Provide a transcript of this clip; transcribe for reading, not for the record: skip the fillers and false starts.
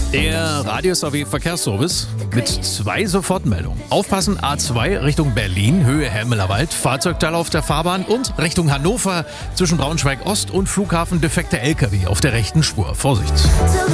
Der Radio-SAW-Verkehrsservice mit 2 Sofortmeldungen. Aufpassen, A2 Richtung Berlin, Höhe Helmelerwald, Fahrzeugteil auf der Fahrbahn und Richtung Hannover zwischen Braunschweig Ost und Flughafen defekte LKW auf der rechten Spur. Vorsicht!